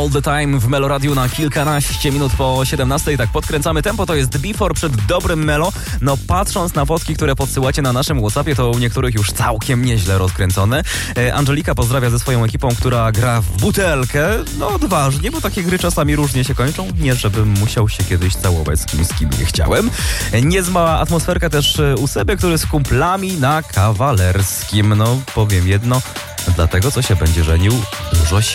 All the Time w Melo Radiu na kilkanaście minut po 17. Tak podkręcamy tempo, to jest Before przed dobrym Melo. No patrząc na fotki, które podsyłacie na naszym WhatsAppie, to u niektórych już całkiem nieźle rozkręcone. Angelika pozdrawia ze swoją ekipą, która gra w butelkę. No odważnie, bo takie gry czasami różnie się kończą. Nie, żebym musiał się kiedyś całować z kim nie chciałem. Niezła atmosferka też u Seby, który z kumplami na kawalerskim. No powiem jedno, dlatego co się będzie żenił, dużo